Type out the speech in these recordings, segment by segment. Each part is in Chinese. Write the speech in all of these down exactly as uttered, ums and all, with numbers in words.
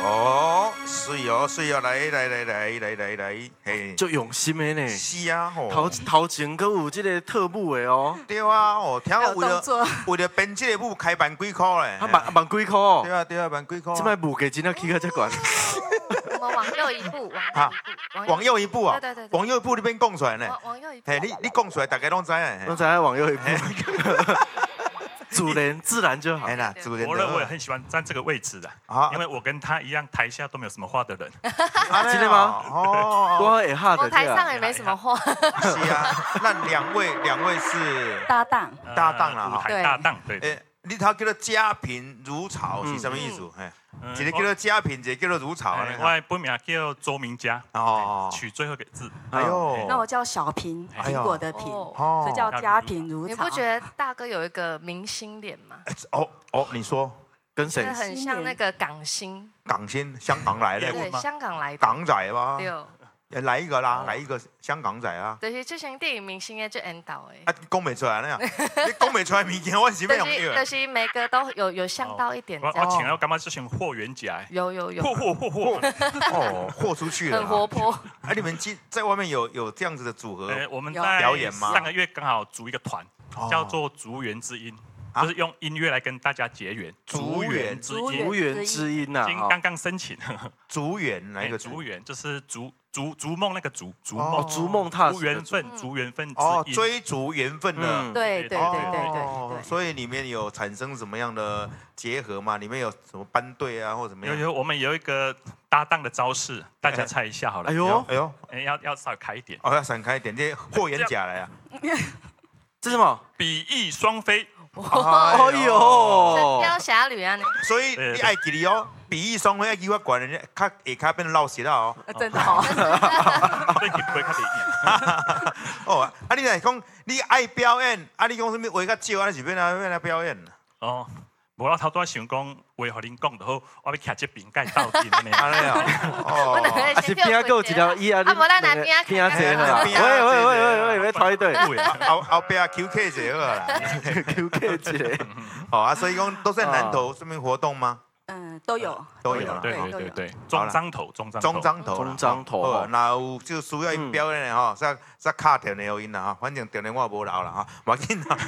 哦，水哦，水哦，来来来来来来来，嘿， 就用心的呢。 是啊，吼， 头头前佫有这个特步的哦。 对啊，哦，听讲为了为了编这个舞开万几块嘞， 啊万万几块哦。 对啊对啊，万几块。 这摆舞价真的起到这悬。 我们往右一步，往右一步， 往右一步啊， 对对对， 往右一步你边讲出来呢？ 往右一步， 嘿，你你讲出来，大家拢知啊， 拢知影往右一步。主人自然就好。 哎啦，主人。 我认为很喜欢站这个位置的，因为我跟他一样，台下都没有什么话的人。 真的吗？哦，我会哈的。 我台上也没什么话。 是啊，那两位两位是搭档， 搭档啦哈，搭档对。 诶，你头叫做家贫如潮是什么意思？嘿，一个叫做家贫，一个叫做如潮。 我本名叫周明佳，哦，取最后一个字。 哎呦， 那我叫小平，苹果的平，所以叫家贫如潮。 你不觉得大哥有一个明星脸吗？ 哦哦，你说跟谁？ 很像那个港星。 港星，香港来的。 对，香港来的。 港仔吗？ 对。 来一个啦，来一个香港仔啊！ 就是之前电影明星嘅就引导诶。 啊，讲不出来那样，你讲不出来物件，我是要用药。就是每个都有有像到一点。 我我请了干嘛？之前霍元甲。 有有有。 霍霍霍霍。 哦，豁出去了。 很活泼。 啊，你们在在外面有有这样子的组合？ 我们在表演吗？ 上个月刚好组一个团，叫做竹园之音。就是用音乐来跟大家结缘， 竹园之音， 竹园之音呐， 刚刚申请。 竹园哪一个竹园？就是竹竹竹梦那个竹竹梦，竹梦踏竹缘分，竹缘分哦，追逐缘分的， 对对对对对。 所以里面有产生什么样的结合吗？里面有什么班队啊，或怎么样？ 有有，我们有一个搭档的招式，大家猜一下好了。 哎呦哎呦， 要要稍微开一点。 哦，要闪开一点，这霍元甲来啊！ 这是什么？ 比翼双飞。 哎呦， 神雕侠侣啊！ 所以你爱记哩哦，比翼双飞爱记我管人家，较下骹变老实啦哦。 真的哦。 对，不会较得意。 哦，啊，你来讲，你爱表演，啊，你讲什么话较少，啊，是变来变来表演？ 哦，无我头拄想讲话，互恁讲就好，我要徛这边盖斗阵呢。 安尼啊，哦， 啊是边个有一条伊啊？ 啊，无咱来边边坐啦。喂喂喂喂喂，要拖一对。 后后边 Q K 一个啦 ，Q K 一个。 好啊，所以讲都在南投这边活动吗？ 嗯，都有， 都有啦。 对对对对，中彰头，中彰中彰头， 中彰头。 那有就需要伊表演的吼，再再卡电的音啦哈，反正电电话无留啦哈，无要紧啦。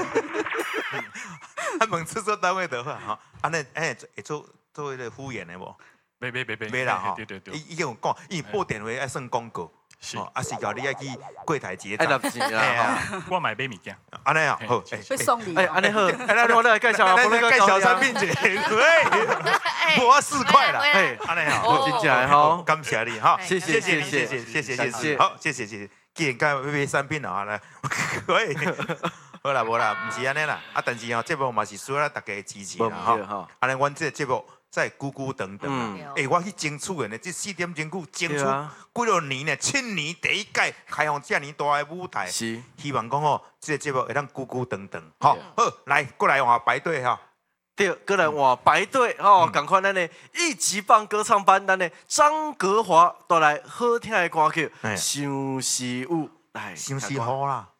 啊，问制作单位的话哈，安尼哎会做做迄个敷衍的无？ 没没没没， 没啦哈。 对对对， 伊已经有讲，伊拨电话爱算广告。 是， 啊是叫你爱去柜台结账。 爱拿钱啊！ 我买买物件。 安尼啊，好， 会送礼。 哎，安尼好，哎，我来介绍啊， 来介绍产品者，对，我四块啦，哎，安尼好， 真正好， 感谢你哈， 谢谢谢谢谢谢谢谢谢，好，谢谢谢谢，既然讲要买产品啊，来，可以，好啦，无啦，唔是安尼啦，啊，但是吼，节目嘛是需要大家支持啦，哈，安尼，阮这个节目。在咕咕等等啦，哎，我去争取的呢，这四点钟久争取几多年呢？七年第一届开放这么大的舞台， 是希望讲吼，这个节目会当咕咕等等，好，好，来过来换排队哈， 对，过来换排队吼，赶快咱的一级棒歌唱班，咱的张格华带来好听的歌曲《相思雨》，来， 相思雨啦。